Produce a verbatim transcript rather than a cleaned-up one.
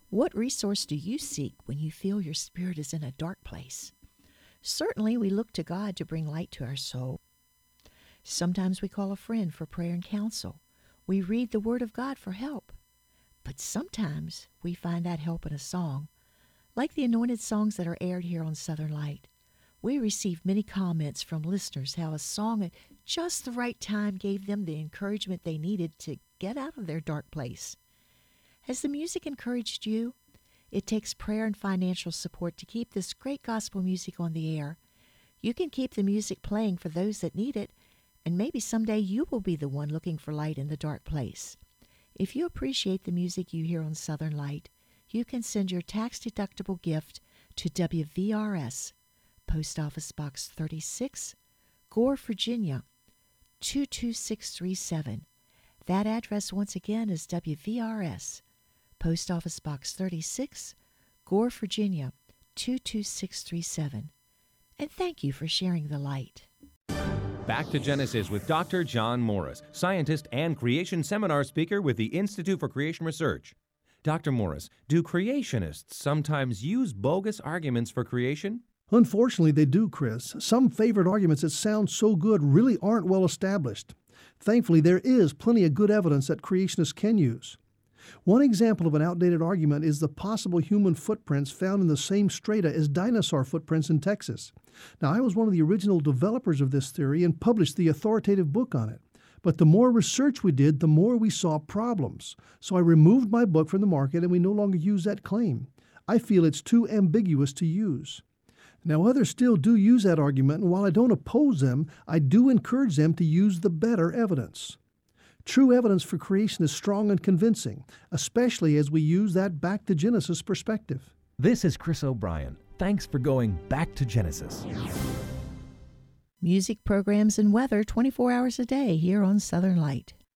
What resource do you seek when you feel your spirit is in a dark place? Certainly, we look to God to bring light to our soul. Sometimes we call a friend for prayer and counsel. We read the Word of God for help. But sometimes we find that help in a song, like the anointed songs that are aired here on Southern Light. We received many comments from listeners how a song at just the right time gave them the encouragement they needed to get out of their dark place. Has the music encouraged you? It takes prayer and financial support to keep this great gospel music on the air. You can keep the music playing for those that need it, and maybe someday you will be the one looking for light in the dark place. If you appreciate the music you hear on Southern Light, you can send your tax-deductible gift to W V R S, Post Office Box thirty-six, Gore, Virginia, two two six three seven. That address once again is W V R S, Post Office Box thirty-six, Gore, Virginia, two two six three seven. And thank you for sharing the light. Back to Genesis with Doctor John Morris, scientist and creation seminar speaker with the Institute for Creation Research. Doctor Morris, do creationists sometimes use bogus arguments for creation? Unfortunately, they do, Chris. Some favorite arguments that sound so good really aren't well established. Thankfully, there is plenty of good evidence that creationists can use. One example of an outdated argument is the possible human footprints found in the same strata as dinosaur footprints in Texas. Now, I was one of the original developers of this theory and published the authoritative book on it. But the more research we did, the more we saw problems. So I removed my book from the market and we no longer use that claim. I feel it's too ambiguous to use. Now, others still do use that argument, and while I don't oppose them, I do encourage them to use the better evidence. True evidence for creation is strong and convincing, especially as we use that back to Genesis perspective. This is Chris O'Brien. Thanks for going back to Genesis. Music programs and weather twenty-four hours a day here on Southern Light.